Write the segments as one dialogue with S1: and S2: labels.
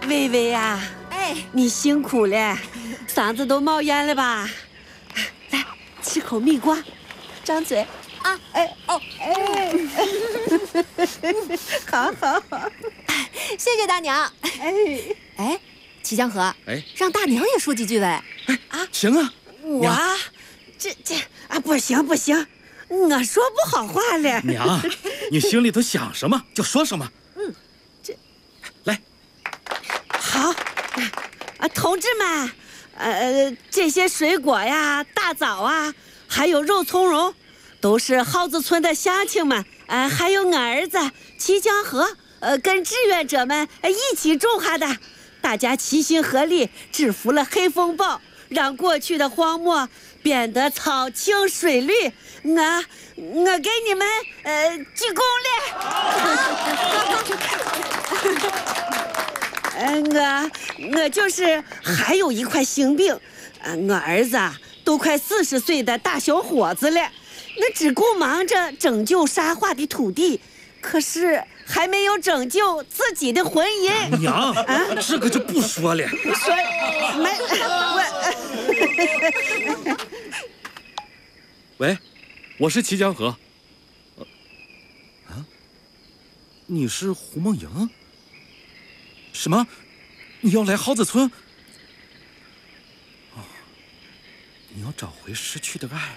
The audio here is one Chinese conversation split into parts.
S1: 薇薇呀，你辛苦了，嗓子都冒烟了吧？来，吃口蜜瓜，张嘴啊！好，
S2: 谢谢大娘。齐江河，让大娘也说几句呗。
S3: 行啊，
S1: 我这不行，我说不好话了。
S3: 娘，你心里头想什么就说什么。来，
S1: 好，同志们，这些水果呀、大枣啊，还有肉苁蓉，都是蒿子村的乡亲们，还有我儿子齐江河，跟志愿者们一起种下的。大家齐心合力，制服了黑风暴，让过去的荒漠变得草青水绿。我给你们鞠躬了。我就是还有一块心病，我儿子都快40岁的大小伙子了，那只顾忙着拯救沙化的土地，可是还没有拯救自己的婚姻。
S3: 娘，这个就不说了。喂，我是齐江河。你是胡梦莹？什么？你要来蒿子村？你要找回失去的爱。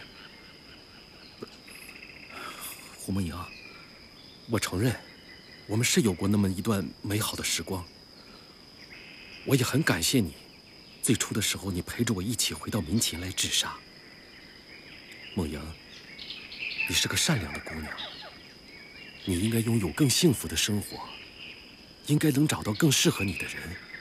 S3: 胡梦莹，我承认，我们是有过那么一段美好的时光。我也很感谢你，最初的时候你陪着我一起回到民勤来治沙。梦莹，你是个善良的姑娘，你应该拥有更幸福的生活，应该能找到更适合你的人。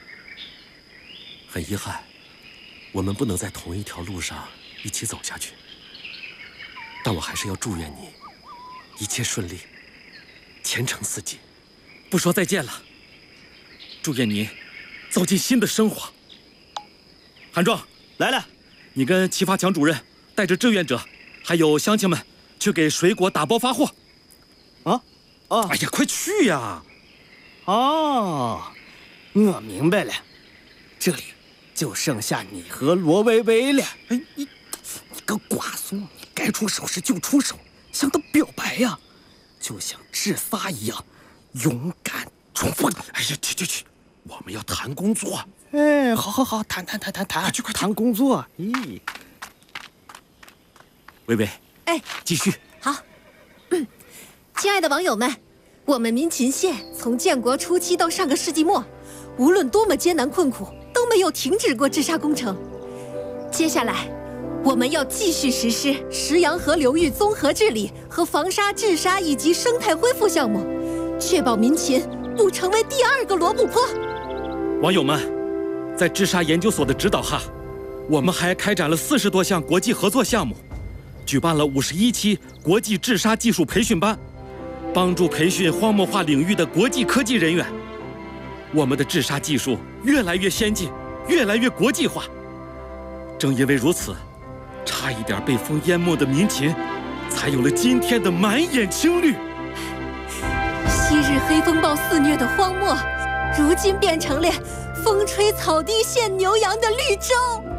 S3: 很遗憾，我们不能在同一条路上一起走下去，但我还是要祝愿你一切顺利，前程似锦。不说再见了，祝愿你走进新的生活。韩壮来了，你跟齐发强主任带着志愿者还有乡亲们去给水果打包发货。哎呀，快去呀！
S4: 我明白了，这里就剩下你和罗薇薇了。你个瓜怂，你该出手时就出手，向他表白呀，就像志撒一样，勇敢冲锋。
S3: 哎呀，去，我们要谈工作。
S4: 好，谈，快谈工作。
S3: 薇薇，继续。
S2: 好。亲爱的网友们，我们民勤县从建国初期到上个世纪末，无论多么艰难困苦，都没有停止过治沙工程。接下来，我们要继续实施石洋河流域综合治理和防沙治沙以及生态恢复项目，确保民勤不成为第2个罗布泊。
S3: 网友们，在治沙研究所的指导下，我们还开展了40多项国际合作项目，举办了51期国际治沙技术培训班，帮助培训荒漠化领域的国际科技人员。我们的治沙技术越来越先进，越来越国际化。正因为如此，差一点被风淹没的民勤，才有了今天的满眼青绿。
S2: 昔日黑风暴肆虐的荒漠，如今变成了风吹草低见牛羊的绿洲。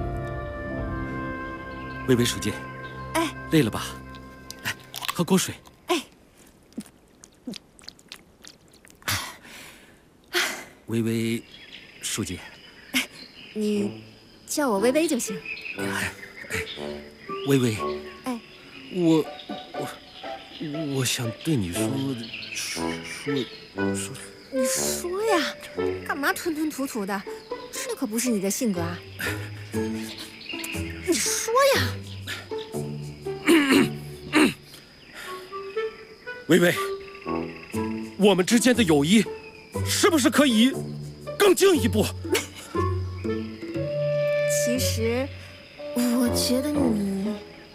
S3: 薇薇书记，累了吧？来，喝口水。薇薇书记，
S2: 你叫我薇薇就行。
S3: 薇薇，我想对你说。
S2: 你说呀，干嘛吞吞吐吐的？这可不是你的性格啊！你说呀。
S3: 薇薇，我们之间的友谊是不是可以更进一步？
S2: 其实，我觉得你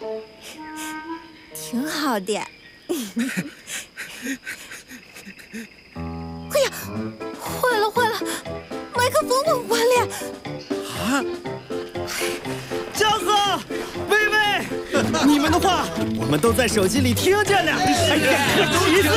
S2: 挺好的。哎呀，坏了，麦克风忘关了。
S4: 江河，薇薇，你们的话我们都在手机里听见了。